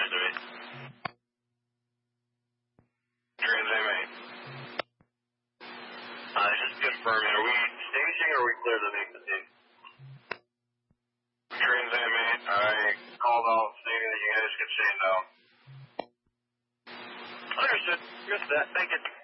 Transmit. Transmit. Just confirming, are we staging or are we clear to make the team? Transmit, I called out stating that you guys could say no. Understood. Missed that. Thank you.